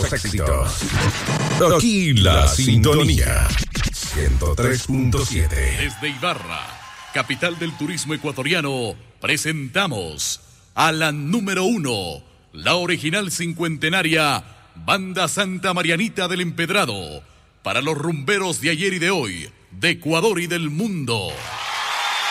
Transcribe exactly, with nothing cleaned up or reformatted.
los éxitos. Aquí la sintonía. ciento tres punto siete. Desde Ibarra, capital del turismo ecuatoriano, presentamos a la número uno, la original cincuentenaria Banda Santa Marianita del Empedrado, para los rumberos de ayer y de hoy, de Ecuador y del mundo.